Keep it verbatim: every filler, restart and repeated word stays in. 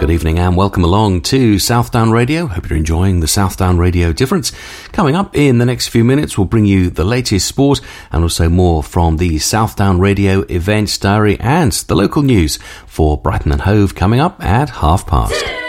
Good evening and welcome along to Southdown Radio. Hope you're enjoying the Southdown Radio difference. Coming up in the next few minutes, we'll bring you the latest sport and also more from the Southdown Radio events diary and the local news for Brighton and Hove coming up at half past.